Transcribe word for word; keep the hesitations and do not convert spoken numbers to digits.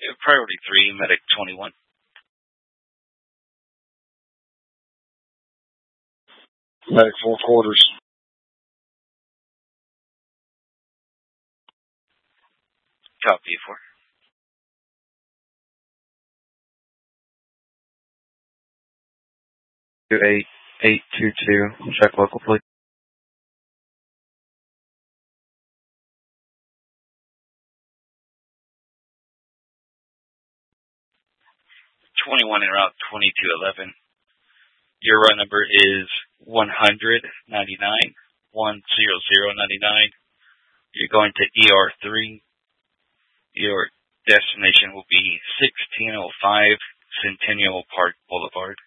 Priority three, Medic twenty-one. Medic four quarters. Copy four. eight eight two two. Check local, please. twenty-one en route, twenty-two eleven. Your run number is one hundred ninety-nine, one hundred ninety-nine. You're going to E R three. Your destination will be sixteen oh five Centennial Park Boulevard.